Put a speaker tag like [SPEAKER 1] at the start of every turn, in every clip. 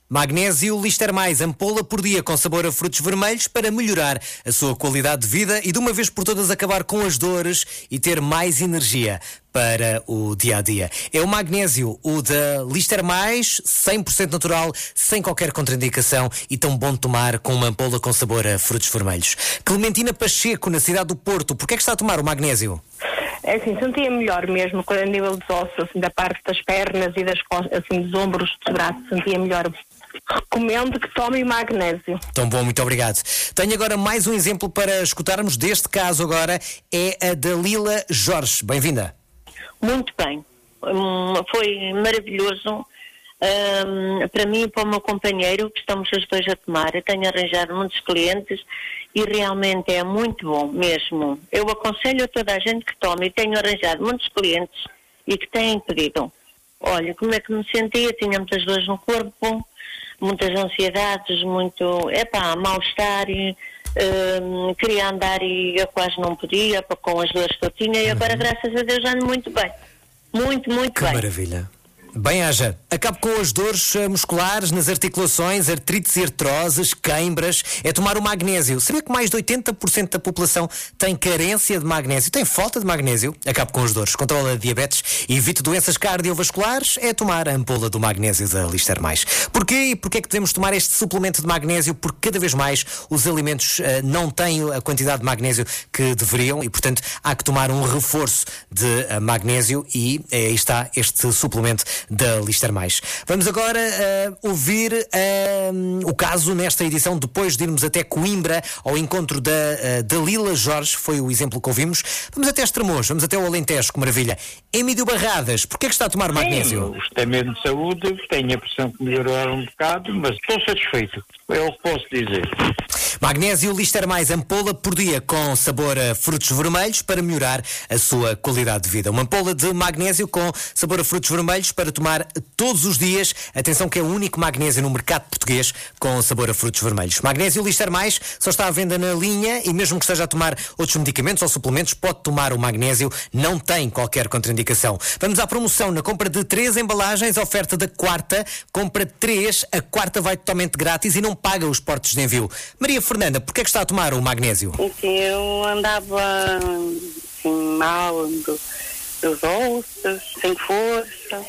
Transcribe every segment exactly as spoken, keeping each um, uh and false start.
[SPEAKER 1] Magnésio Lister Mais, ampola por dia com sabor a frutos vermelhos para melhorar a sua qualidade de vida e de uma vez por todas acabar com as dores e ter mais energia para o dia-a-dia. É o magnésio, o da Lister Mais, cem por cento natural, sem qualquer contraindicação e tão bom de tomar com uma ampola com sabor a frutos vermelhos. Clementina Pacheco, na cidade do Porto, porquê é que está a tomar o magnésio?
[SPEAKER 2] É assim, sentia melhor mesmo a nível dos ossos, assim, da parte das pernas e das costas, assim, dos ombros, dos braços, sentia melhor. Recomendo que tome magnésio.
[SPEAKER 1] Tão bom, muito obrigado. Tenho agora mais um exemplo para escutarmos. Deste caso agora é a Dalila Jorge. Bem-vinda.
[SPEAKER 3] Muito bem. Um, foi maravilhoso. Um, para mim e para o meu companheiro, que estamos os dois a tomar. Eu tenho arranjado muitos clientes e realmente é muito bom mesmo. Eu aconselho a toda a gente que tome e tenho arranjado muitos clientes e que têm pedido. Olha, como é que me sentia? Tinha muitas dores no corpo, muitas ansiedades, muito, epá, mal-estar, e, um, queria andar e eu quase não podia com as dores que eu tinha e agora, uhum. graças a Deus, ando muito bem. Muito, muito
[SPEAKER 1] que
[SPEAKER 3] bem.
[SPEAKER 1] Que maravilha. Bem haja. Acabe com as dores musculares nas articulações, artrites e artroses, queimbras. É tomar o magnésio. Sabia que mais de oitenta por cento da população tem carência de magnésio, tem falta de magnésio? Acabe com as dores, controla a diabetes e evita doenças cardiovasculares. É tomar a ampola do magnésio da Lister Mais. Porquê? E porquê é que devemos tomar este suplemento de magnésio? Porque cada vez mais os alimentos uh, não têm a quantidade de magnésio que deveriam e, portanto, há que tomar um reforço de uh, magnésio e uh, aí está este suplemento da Lister Mais. Vamos agora uh, ouvir uh, o caso nesta edição, depois de irmos até Coimbra, ao encontro da uh, Dalila Jorge, foi o exemplo que ouvimos. Vamos até Estremoz, vamos até o Alentejo, que maravilha. Emílio Barradas, porquê é que está a tomar magnésio?
[SPEAKER 4] Gostei mesmo de saúde, tenho a pressão que melhorou um bocado, mas estou satisfeito, é o que posso dizer.
[SPEAKER 1] Magnésio Lister Mais, ampola por dia com sabor a frutos vermelhos para melhorar a sua qualidade de vida. Uma ampola de magnésio com sabor a frutos vermelhos para tomar todos os dias. Atenção que é o único magnésio no mercado português com sabor a frutos vermelhos. Magnésio Lister Mais só está à venda na linha e mesmo que esteja a tomar outros medicamentos ou suplementos, pode tomar o magnésio, não tem qualquer contraindicação. Vamos à promoção na compra de três embalagens, oferta da quarta, compra três, a quarta vai totalmente grátis e não paga os portos de envio. Maria Fernanda, porquê é que está a tomar o magnésio?
[SPEAKER 5] Sim, eu andava assim, mal do, dos ossos, sem força.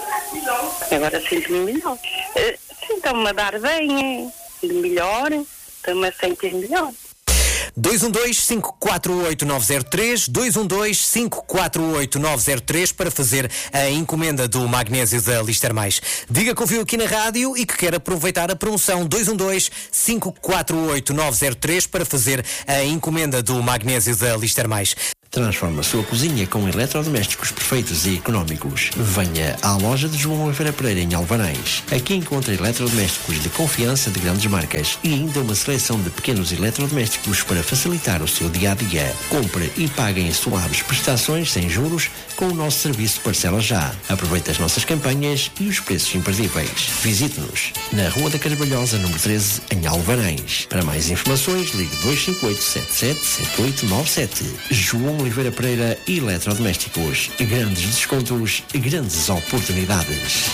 [SPEAKER 5] Agora sinto-me melhor. Sinto-me a dar bem, de melhor, estou-me a sentir melhor.
[SPEAKER 1] dois um dois, cinco quatro oito, nove zero três, dois um dois, cinco quatro oito, nove zero três para fazer a encomenda do magnésio da Lister Mais. Diga que ouviu aqui na rádio e que quer aproveitar a promoção dois um dois, cinco quatro oito, nove zero três para fazer a encomenda do magnésio da Lister Mais.
[SPEAKER 6] Transforma a sua cozinha com eletrodomésticos perfeitos e económicos. Venha à loja de João Oliveira Pereira em Alvarães. Aqui encontra eletrodomésticos de confiança de grandes marcas e ainda uma seleção de pequenos eletrodomésticos para facilitar o seu dia-a-dia. Compre e pague em suaves prestações sem juros com o nosso serviço Parcela Já. Aproveite as nossas campanhas e os preços imperdíveis. Visite-nos na Rua da Carvalhosa, número treze, em Alvarães. Para mais informações, ligue dois cinco oito, sete sete sete oito nove sete. João Oliveira Pereira Eletrodomésticos. Grandes descontos, grandes oportunidades.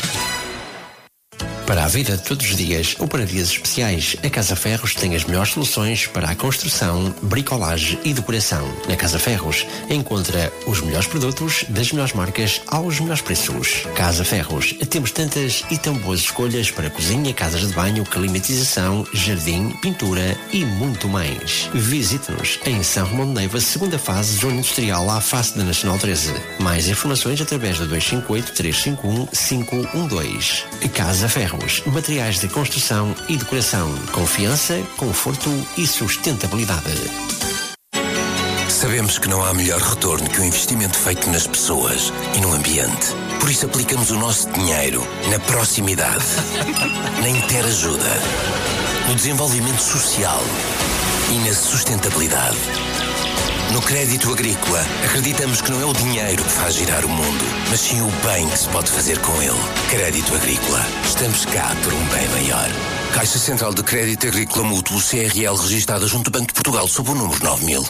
[SPEAKER 6] Para a vida de todos os dias ou para dias especiais, a Casa Ferros tem as melhores soluções para a construção, bricolagem e decoração. Na Casa Ferros encontra os melhores produtos das melhores marcas aos melhores preços. Casa Ferros, temos tantas e tão boas escolhas para cozinha, casas de banho, climatização, jardim, pintura e muito mais. Visite-nos em São Romão de Neiva, segunda fase, zona industrial, à face da Nacional treze. Mais informações através do dois cinco oito, três cinco um, cinco um dois. Casa Ferros. Materiais de construção e decoração. Confiança, conforto e sustentabilidade.
[SPEAKER 7] Sabemos que não há melhor retorno que o investimento feito nas pessoas e no ambiente. Por isso aplicamos o nosso dinheiro na proximidade, na interajuda, no desenvolvimento social e na sustentabilidade. No crédito agrícola, acreditamos que não é o dinheiro que faz girar o mundo, mas sim o bem que se pode fazer com ele. Crédito agrícola. Estamos cá por um bem maior. Caixa Central de Crédito Agrícola Mútuo, C R L, registada junto ao Banco de Portugal, sob o número nove mil.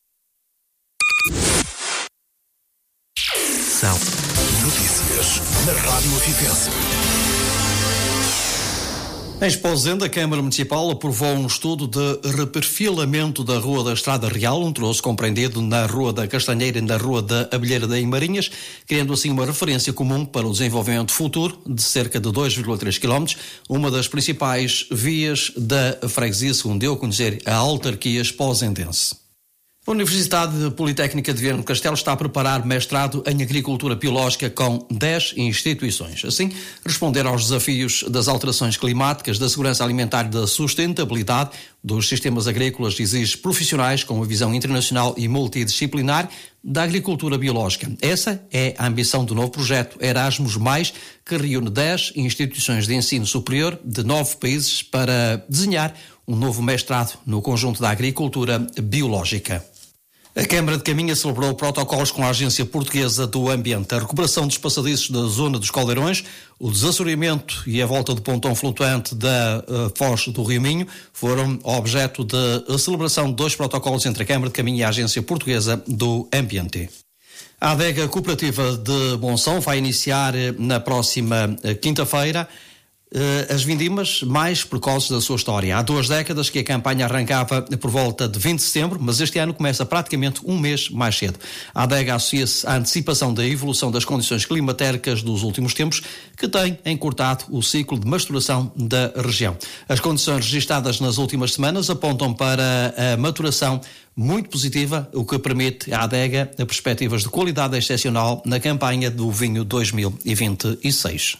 [SPEAKER 8] São notícias na Rádio Oficiência. Em Esposende, a Câmara Municipal aprovou um estudo de reperfilamento da Rua da Estrada Real, um troço compreendido na Rua da Castanheira e na Rua da Abelheira da Marinhas, criando assim uma referência comum para o desenvolvimento futuro de cerca de dois vírgula três quilómetros, uma das principais vias da freguesia, segundo deu a conhecer a autarquia esposendense. A Universidade Politécnica de Viana do Castelo está a preparar mestrado em Agricultura Biológica com dez instituições. Assim, responder aos desafios das alterações climáticas, da segurança alimentar e da sustentabilidade dos sistemas agrícolas exige profissionais com uma visão internacional e multidisciplinar da agricultura biológica. Essa é a ambição do novo projeto Erasmus mais, que reúne dez instituições de ensino superior de nove países para desenhar um novo mestrado no conjunto da agricultura biológica. A Câmara de Caminha celebrou protocolos com a Agência Portuguesa do Ambiente. A recuperação dos passadiços da zona dos Caldeirões, o desassoreamento e a volta do pontão flutuante da uh, Foz do Rio Minho foram objeto da celebração de dois protocolos entre a Câmara de Caminha e a Agência Portuguesa do Ambiente. A adega cooperativa de Monção vai iniciar na próxima quinta-feira as vindimas mais precoces da sua história. Há duas décadas que a campanha arrancava por volta de vinte de setembro, mas este ano começa praticamente um mês mais cedo. A adega associa-se à antecipação da evolução das condições climatéricas dos últimos tempos, que tem encurtado o ciclo de maturação da região. As condições registadas nas últimas semanas apontam para a maturação muito positiva, o que permite à adega perspectivas de qualidade excepcional na campanha do vinho dois mil e vinte e seis.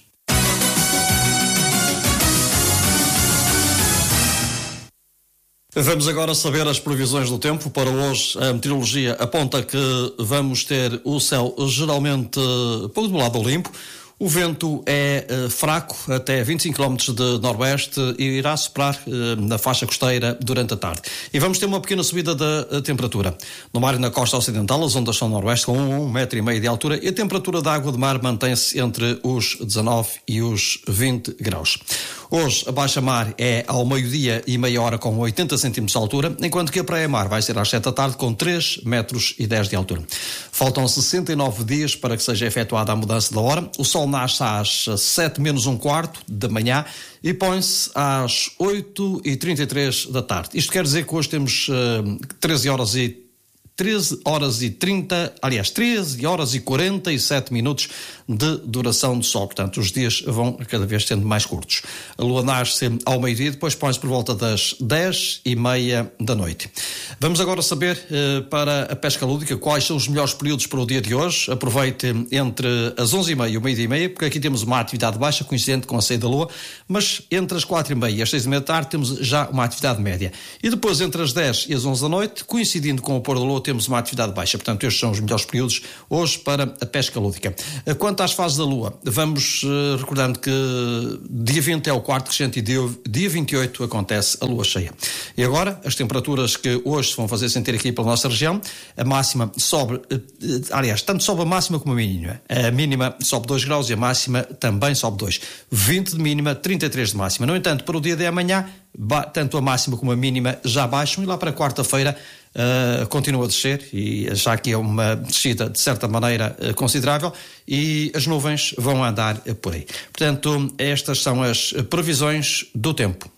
[SPEAKER 8] Vamos agora saber as previsões do tempo. Para hoje, a meteorologia aponta que vamos ter o céu geralmente pouco nublado ou limpo. O vento é uh, fraco, até vinte e cinco quilómetros de noroeste, e irá soprar uh, na faixa costeira durante a tarde. E vamos ter uma pequena subida da uh, temperatura. No mar e na costa ocidental, as ondas são noroeste com um metro e meio de altura, e a temperatura da água de mar mantém-se entre os dezanove e os vinte graus. Hoje, a baixa-mar é ao meio-dia e meia hora com oitenta centímetros de altura, enquanto que a praia-mar vai ser às sete da tarde com três metros e dez de altura. Faltam sessenta e nove dias para que seja efetuada a mudança da hora. O sol nasce às sete menos um quarto da manhã e põe-se às oito e trinta e três da tarde. Isto quer dizer que hoje temos uh, treze horas e treze horas e trinta, aliás, treze horas e quarenta e sete minutos de duração do sol. Portanto, os dias vão cada vez sendo mais curtos. A lua nasce ao meio-dia e depois põe-se por volta das dez e meia da noite. Vamos agora saber eh, para a pesca lúdica quais são os melhores períodos para o dia de hoje. Aproveite entre as onze e meia e o meio-dia e meia, porque aqui temos uma atividade baixa coincidente com a saída da lua, mas entre as quatro e meia e as seis e meia da tarde temos já uma atividade média. E depois entre as dez e as onze da noite, coincidindo com o pôr da lua, temos uma atividade baixa. Portanto, estes são os melhores períodos hoje para a pesca lúdica. Quanto às fases da lua, vamos uh, recordando que dia vinte é o quarto crescente e dia, dia vinte e oito acontece a lua cheia. E agora, as temperaturas que hoje se vão fazer sentir aqui pela nossa região, a máxima sobe, uh, aliás, tanto sobe a máxima como a mínima. A mínima sobe dois graus e a máxima também sobe dois. vinte de mínima, trinta e três de máxima. No entanto, para o dia de amanhã, tanto a máxima como a mínima já baixam, e lá para quarta-feira uh, continua a descer, e já que é uma descida de certa maneira uh, considerável, e as nuvens vão andar uh, por aí. Portanto, estas são as previsões do tempo.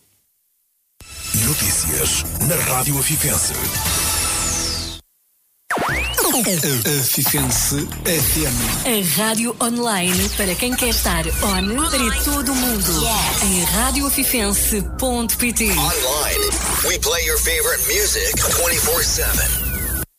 [SPEAKER 9] Notícias na Rádio Afifense. Afifense F M.
[SPEAKER 10] A rádio online para quem quer estar on para todo o mundo. Yes. Em rádio afifense ponto pt.
[SPEAKER 9] Online, we play your favorite music vinte e quatro sete.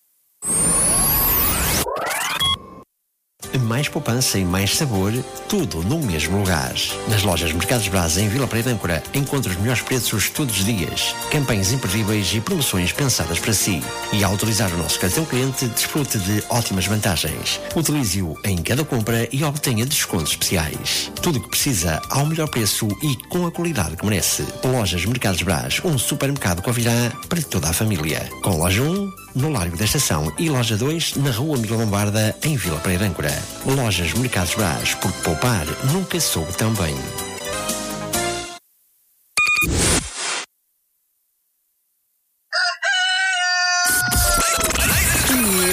[SPEAKER 6] Mais poupança e mais sabor, tudo no mesmo lugar. Nas lojas Mercados Braz em Vila Pereira de Âncora, encontra os melhores preços todos os dias, campanhas imperdíveis e promoções pensadas para si. E ao utilizar o nosso cartão cliente, desfrute de ótimas vantagens. Utilize-o em cada compra e obtenha descontos especiais. Tudo o que precisa ao melhor preço e com a qualidade que merece. Lojas Mercados Braz, um supermercado Covilhã para toda a família. Com loja um, no Largo da Estação, e loja dois, na Rua Miguel Lombarda, em Vila Pereira de Âncora. Lojas Mercados Braz, porque poupar nunca soube tão bem.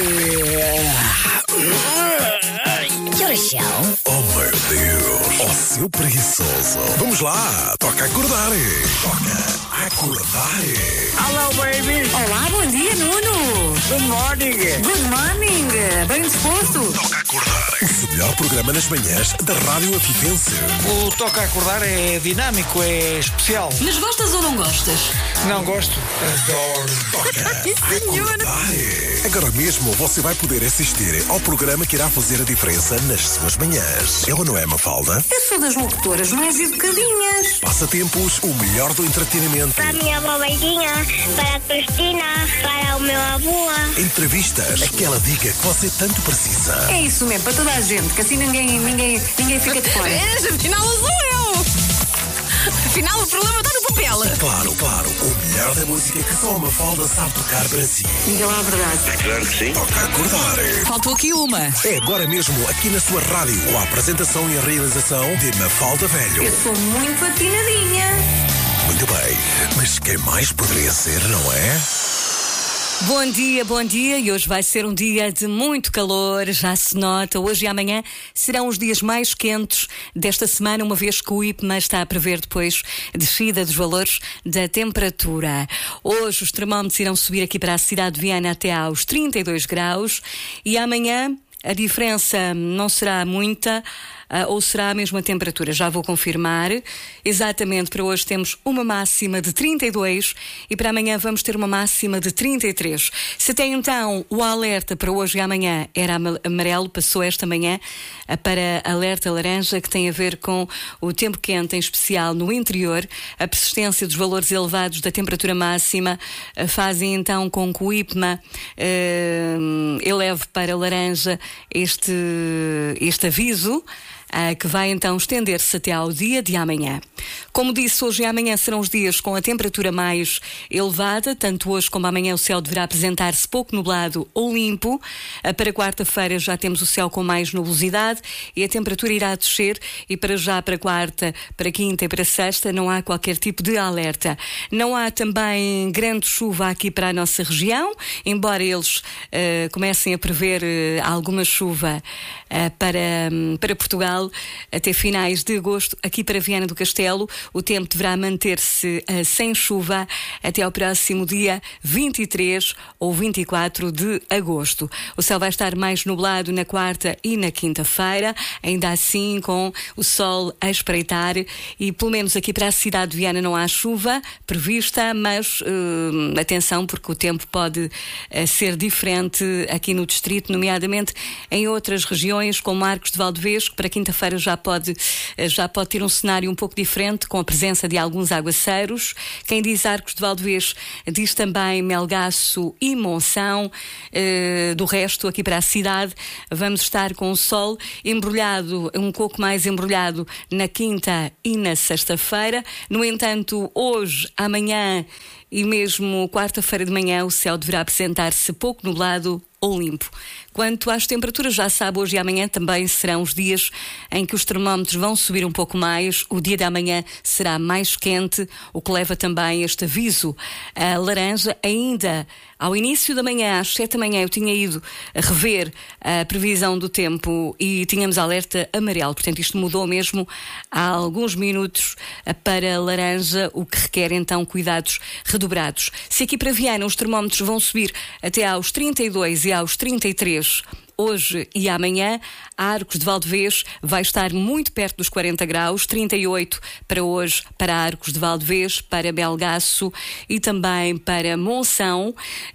[SPEAKER 9] Oh meu Deus!
[SPEAKER 11] seu preguiçoso. Vamos lá, toca acordar. Toca acordar.
[SPEAKER 12] Hello, baby.
[SPEAKER 10] Olá, bom dia, Nuno.
[SPEAKER 12] Good morning.
[SPEAKER 10] Good morning. Bem disposto?
[SPEAKER 11] Toca acordar. O melhor programa nas manhãs da Rádio Afifense.
[SPEAKER 12] O Toca Acordar é dinâmico, é especial.
[SPEAKER 10] Mas gostas ou não gostas?
[SPEAKER 12] Não gosto.
[SPEAKER 11] Adoro. Toca
[SPEAKER 10] senhor.
[SPEAKER 11] acordar. Agora mesmo você vai poder assistir ao programa que irá fazer a diferença nas suas manhãs. É ou não é, Mafalda?
[SPEAKER 10] Eu sou das locutoras mais educadinhas.
[SPEAKER 11] Passatempos, o melhor do entretenimento.
[SPEAKER 13] Para a minha avó Beijinha, para a Cristina, para o meu avô.
[SPEAKER 11] Entrevistas, aquela dica que você tanto precisa.
[SPEAKER 10] É isso mesmo, para toda a gente, que assim ninguém, ninguém, ninguém fica de fora.
[SPEAKER 14] Afinal, sou eu! Afinal, o problema está no papel.
[SPEAKER 11] Claro, claro, o melhor da música que só a Mafalda sabe tocar para si.
[SPEAKER 10] Diga lá a verdade.
[SPEAKER 11] Claro que sim. Toca acordar.
[SPEAKER 14] Faltou aqui uma.
[SPEAKER 11] É agora mesmo, aqui na sua rádio, com a apresentação e a realização de Mafalda Velho.
[SPEAKER 10] Eu sou muito atinadinha.
[SPEAKER 11] Muito bem, mas quem mais poderia ser, não é?
[SPEAKER 10] Bom dia, bom dia, e hoje vai ser um dia de muito calor, já se nota. Hoje e amanhã serão os dias mais quentes desta semana, uma vez que o I P M A está a prever depois descida dos valores da temperatura. Hoje os termómetros irão subir aqui para a cidade de Viana até aos trinta e dois graus e amanhã a diferença não será muita. Uh, ou será a mesma temperatura? Já vou confirmar. Exatamente, para hoje temos uma máxima de trinta e dois e para amanhã vamos ter uma máxima de trinta e três. Se até então o alerta para hoje e amanhã era amarelo, passou esta manhã uh, para alerta laranja, que tem a ver com o tempo quente, em especial no interior. A persistência dos valores elevados da temperatura máxima uh, fazem então com que o I P M A uh, eleve para laranja este, este aviso, Uh, que vai então estender-se até ao dia de amanhã. Como disse, hoje e amanhã serão os dias com a temperatura mais elevada, tanto hoje como amanhã o céu deverá apresentar-se pouco nublado ou limpo. Uh, para quarta-feira já temos o céu com mais nubosidade e a temperatura irá descer, e para já para quarta, para quinta e para sexta não há qualquer tipo de alerta. Não há também grande chuva aqui para a nossa região, embora eles uh, comecem a prever uh, alguma chuva uh, para, um, para Portugal até finais de agosto. Aqui para Viana do Castelo o tempo deverá manter-se uh, sem chuva até ao próximo dia vinte e três ou vinte e quatro de agosto. O céu vai estar mais nublado na quarta e na quinta-feira, ainda assim com o sol a espreitar, e pelo menos aqui para a cidade de Viana não há chuva prevista, mas uh, atenção, porque o tempo pode uh, ser diferente aqui no distrito, nomeadamente em outras regiões como Arcos de Valdevez, que para quinta Quinta-feira já pode, já pode ter um cenário um pouco diferente, com a presença de alguns aguaceiros. Quem diz Arcos de Valdevez diz também Melgaço e Monção. Uh, do resto, aqui para a cidade, vamos estar com o sol embrulhado, um pouco mais embrulhado na quinta e na sexta-feira. No entanto, hoje, amanhã e mesmo quarta-feira de manhã, o céu deverá apresentar-se pouco nublado ou limpo. Quanto às temperaturas, já sabe, hoje e amanhã também serão os dias em que os termómetros vão subir um pouco mais. O dia de amanhã será mais quente, o que leva também este aviso a laranja. Ainda ao início da manhã, às sete da manhã, eu tinha ido a rever a previsão do tempo e tínhamos alerta amarelo. Portanto, isto mudou mesmo há alguns minutos para laranja, o que requer então cuidados redobrados. Se aqui para Viana os termómetros vão subir até aos trinta e dois e aos trinta e três hoje e amanhã, Arcos de Valdevez vai estar muito perto dos quarenta graus, trinta e oito para hoje para Arcos de Valdevez, para Melgaço e também para Monção.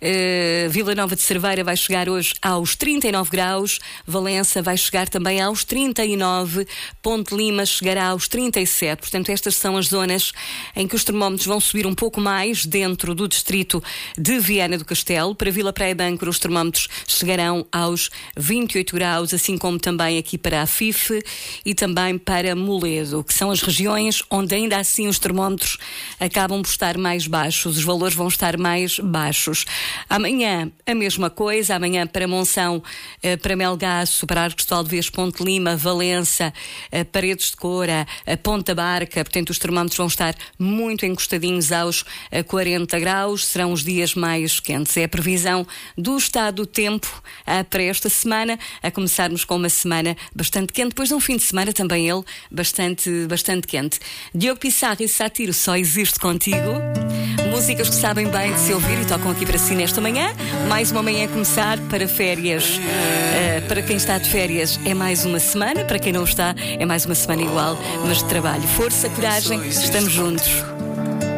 [SPEAKER 10] Uh, Vila Nova de Cerveira vai chegar hoje aos trinta e nove graus, Valença vai chegar também aos trinta e nove, Ponte Lima chegará aos trinta e sete. Portanto, estas são as zonas em que os termómetros vão subir um pouco mais dentro do distrito de Viana do Castelo. Para Vila Praia de Âncora os termómetros chegarão aos vinte e oito graus, assim como também aqui para a Fife e também para Moledo, que são as regiões onde ainda assim os termómetros acabam por estar mais baixos, os valores vão estar mais baixos. Amanhã a mesma coisa, amanhã para Monção, para Melgaço, para Arcos de Valdevez, Ponte Lima, Valença, Paredes de Coura, Ponta Barca, portanto os termómetros vão estar muito encostadinhos aos quarenta graus, serão os dias mais quentes. É a previsão do estado do tempo para esta semana. semana, a começarmos com uma semana bastante quente, depois de um fim de semana também ele bastante, bastante quente. Diogo Pissarro e Satiro, Só Existe Contigo. Músicas que sabem bem de se ouvir e tocam aqui para si nesta manhã. Mais uma manhã a começar para férias. Uh, para quem está de férias é mais uma semana, para quem não está é mais uma semana igual, mas de trabalho. Força, coragem, estamos juntos.